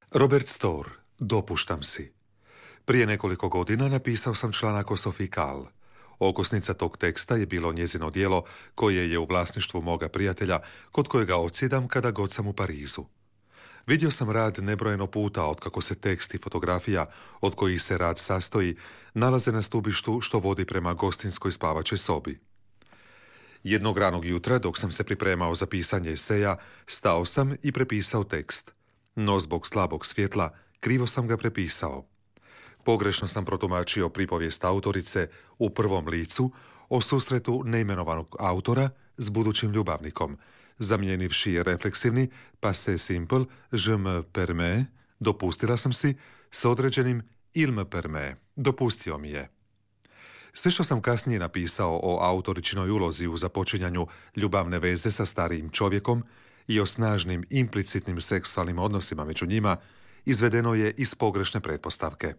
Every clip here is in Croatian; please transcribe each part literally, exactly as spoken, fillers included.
Robert Storr, Dopuštam si. Prije nekoliko godina napisao sam članak o Sophie Calle. Okosnica tog teksta je bilo njezino djelo koje je u vlasništvu moga prijatelja, kod kojega odsjedam kada god sam u Parizu. Vidio sam rad nebrojeno puta otkako se tekst i fotografija, od kojih se rad sastoji, nalaze na stubištu što vodi prema gostinskoj spavačoj sobi. Jednog ranog jutra, dok sam se pripremao za pisanje eseja, stao sam i prepisao tekst. No zbog slabog svjetla, krivo sam ga prepisao. Pogrešno sam protumačio pripovijest autorice u prvom licu o susretu neimenovanog autora s budućim ljubavnikom, zamijenivši refleksivni passé simple je me permets, dopustila sam si, s određenim il me permet, dopustio mi je. Sve što sam kasnije napisao o autoričinoj ulozi u započinjanju ljubavne veze sa starijim čovjekom i o snažnim implicitnim seksualnim odnosima među njima, izvedeno je iz pogrešne pretpostavke.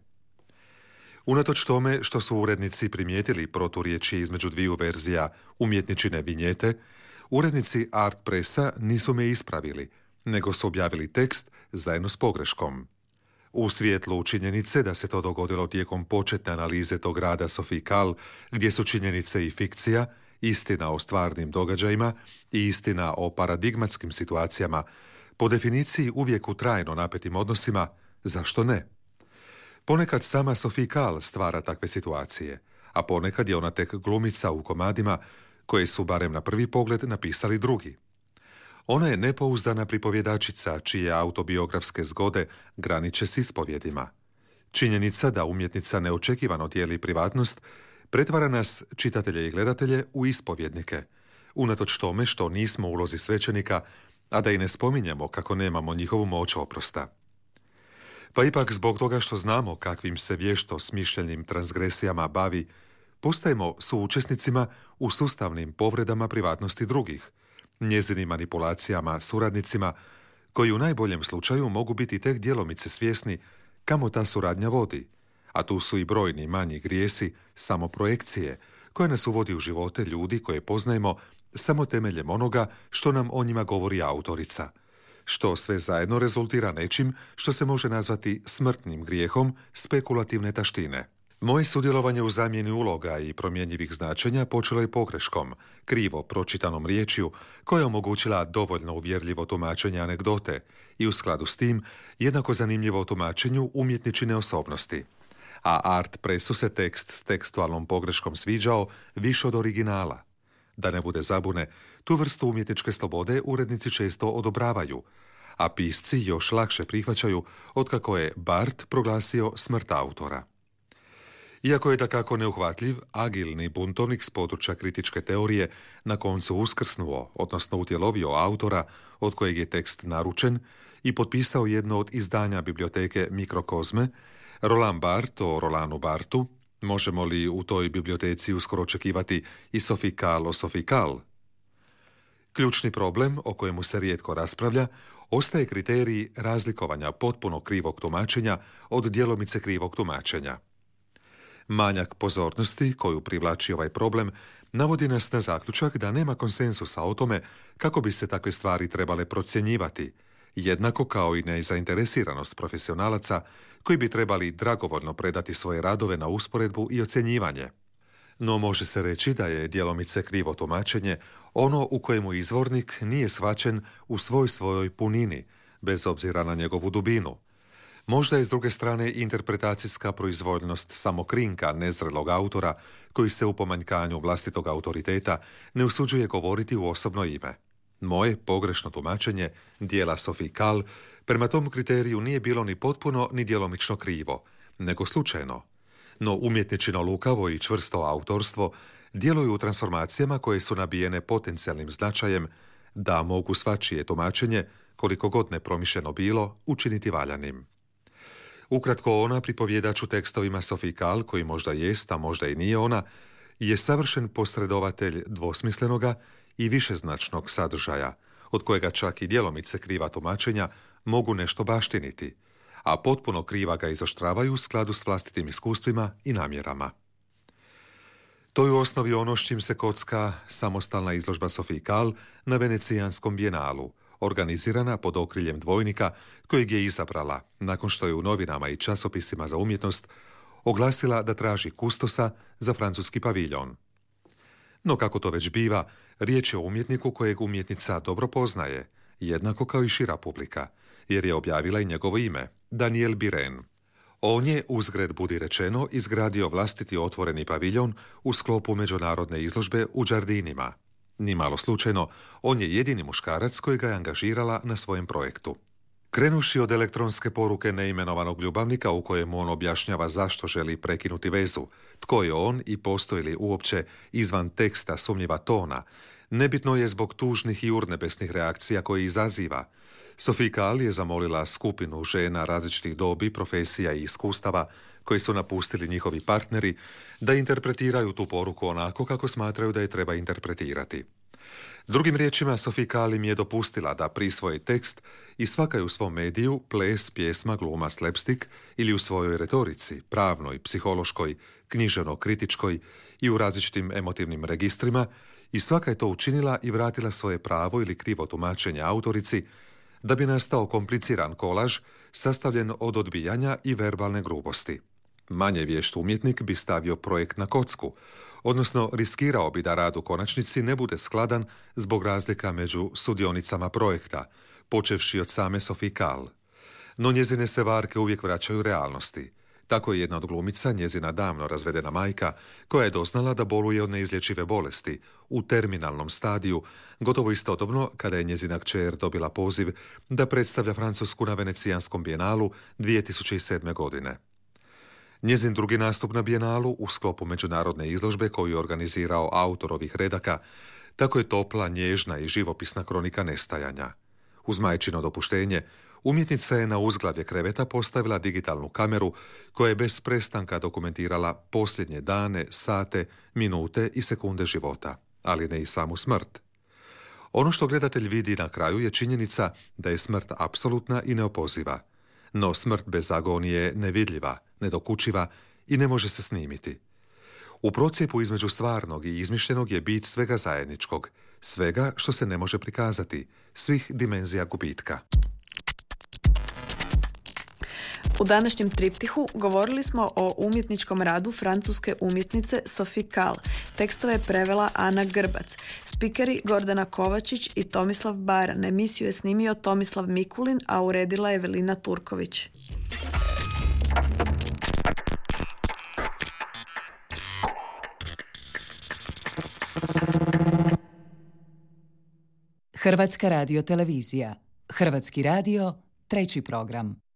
Unatoč tome što su urednici primijetili proturječje između dviju verzija umjetničine vinjete, urednici Art Pressa nisu me ispravili, nego su objavili tekst zajedno s pogreškom. U svjetlu činjenice da se to dogodilo tijekom početne analize tog rada Sophie Calle, gdje su činjenice i fikcija, istina o stvarnim događajima i istina o paradigmatskim situacijama, po definiciji uvijek u trajno napetim odnosima, zašto ne? Ponekad sama Sophie Calle stvara takve situacije, a ponekad je ona tek glumica u komadima koje su, barem na prvi pogled, napisali drugi. Ona je nepouzdana pripovjedačica čije autobiografske zgode graniče s ispovjedima. Činjenica da umjetnica neočekivano dijeli privatnost pretvara nas, čitatelje i gledatelje, u ispovjednike, unatoč tome što nismo u ulozi svećenika, a da i ne spominjemo kako nemamo njihovu moć oprosta. Pa ipak zbog toga što znamo kakvim se vješto smišljenim transgresijama bavi, postajemo suučesnicima u sustavnim povredama privatnosti drugih, njezinim manipulacijama, suradnicima, koji u najboljem slučaju mogu biti tek djelomice svjesni kamo ta suradnja vodi, a tu su i brojni manji grijesi, samo projekcije, koje nas uvodi u živote ljudi koje poznajemo samo temeljem onoga što nam o njima govori autorica, što sve zajedno rezultira nečim što se može nazvati smrtnim grijehom spekulativne taštine. Moje sudjelovanje u zamjeni uloga i promjenjivih značenja počelo je pogreškom, krivo pročitanom riječju koja je omogućila dovoljno uvjerljivo tumačenje anegdote i u skladu s tim jednako zanimljivo tumačenju umjetničine osobnosti. A Art Pressu se tekst s tekstualnom pogreškom sviđao više od originala. Da ne bude zabune, tu vrstu umjetničke slobode urednici često odobravaju, a pisci još lakše prihvaćaju otkako je Barthes proglasio smrt autora. Iako je dakako neuhvatljiv, agilni buntovnik s područja kritičke teorije na koncu uskrsnuo, odnosno utjelovio autora od kojeg je tekst naručen i potpisao jedno od izdanja biblioteke Mikrokozme, Roland Barthes o Rolandu Barthu, možemo li u toj biblioteci uskoro očekivati i Sophie Calle o Sophie Calle? Ključni problem, o kojemu se rijetko raspravlja, ostaje kriterij razlikovanja potpuno krivog tumačenja od djelomice krivog tumačenja. Manjak pozornosti koju privlači ovaj problem navodi nas na zaključak da nema konsenzusa o tome kako bi se takve stvari trebale procjenjivati, jednako kao i nezainteresiranost profesionalaca koji bi trebali dragovoljno predati svoje radove na usporedbu i ocjenjivanje. No može se reći da je djelomice krivo tumačenje ono u kojemu izvornik nije shvaćen u svoj svojoj punini, bez obzira na njegovu dubinu. Možda je s druge strane interpretacijska proizvoljnost samo krinka nezrelog autora koji se u pomanjkanju vlastitog autoriteta ne usuđuje govoriti u osobno ime. Moje pogrešno tumačenje dijela Sophie Calle prema tom kriteriju nije bilo ni potpuno ni djelomično krivo, nego slučajno. No umjetničino lukavo i čvrsto autorstvo djeluju u transformacijama koje su nabijene potencijalnim značajem da mogu svačije tumačenje, koliko god nepromišljeno bilo, učiniti valjanim. Ukratko, ona pripovjedač u tekstovima Sophie Calle, koji možda jest, a možda i nije ona, je savršen posredovatelj dvosmislenoga i višeznačnog sadržaja, od kojega čak i djelomice kriva tumačenja mogu nešto baštiniti, a potpuno kriva ga izoštravaju u skladu s vlastitim iskustvima i namjerama. To je u osnovi ono s čim se kocka samostalna izložba Sophie Calle na Venecijanskom bijenalu, organizirana pod okriljem dvojnika kojeg je izabrala nakon što je u novinama i časopisima za umjetnost oglasila da traži kustosa za francuski paviljon. No kako to već biva, riječ je o umjetniku kojeg umjetnica dobro poznaje, jednako kao i šira publika, jer je objavila i njegovo ime, Daniel Biren. On je, uzgred budi rečeno, izgradio vlastiti otvoreni paviljon u sklopu međunarodne izložbe u Đardinima. Nimalo slučajno, on je jedini muškarac koji ga je angažirala na svojem projektu. Krenuši od elektronske poruke neimenovanog ljubavnika u kojemu on objašnjava zašto želi prekinuti vezu, tko je on i postoji li uopće izvan teksta sumnjiva tona, nebitno je zbog tužnih i urnebesnih reakcija koje izaziva. Sophie Calle je zamolila skupinu žena različitih dobi, profesija i iskustava koji su napustili njihovi partneri da interpretiraju tu poruku onako kako smatraju da je treba interpretirati. Drugim riječima, Sophie Calle im je dopustila da prisvoje tekst i svaka je u svom mediju, ples, pjesma, gluma, slapstick ili u svojoj retorici, pravnoj, psihološkoj, književno-kritičkoj i u različitim emotivnim registrima, i svaka je to učinila i vratila svoje pravo ili krivo tumačenje autorici, da bi nastao kompliciran kolaž sastavljen od odbijanja i verbalne grubosti. Manje vješt umjetnik bi stavio projekt na kocku, odnosno riskirao bi da rad u konačnici ne bude skladan zbog razlika među sudionicama projekta, počevši od same Sophie Calle. No njezine se varke uvijek vraćaju realnosti. Tako je jedna od glumica, njezina davno razvedena majka, koja je doznala da boluje od neizlječive bolesti, u terminalnom stadiju, gotovo istodobno kada je njezina kćer dobila poziv da predstavlja Francusku na Venecijanskom bijenalu dvije tisuće sedme. godine. Njezin drugi nastup na bijenalu u sklopu međunarodne izložbe koju je organizirao autor ovih redaka, tako je topla, nježna i živopisna kronika nestajanja. Uz majčino dopuštenje, umjetnica je na uzglavlje kreveta postavila digitalnu kameru koja je bez prestanka dokumentirala posljednje dane, sate, minute i sekunde života, ali ne i samu smrt. Ono što gledatelj vidi na kraju je činjenica da je smrt apsolutna i neopoziva, no smrt bez agonije je nevidljiva, nedokučiva i ne može se snimiti. U procijepu između stvarnog i izmišljenog je bit svega zajedničkog, svega što se ne može prikazati, svih dimenzija gubitka. U današnjem triptihu govorili smo o umjetničkom radu francuske umjetnice Sophie Calle. Tekstove je prevela Ana Grbac. Spikeri Gordana Kovačić i Tomislav Baran. Emisiju je snimio Tomislav Mikulin, a uredila je Evelina Turković. Hrvatska radiotelevizija. Hrvatski radio, treći program.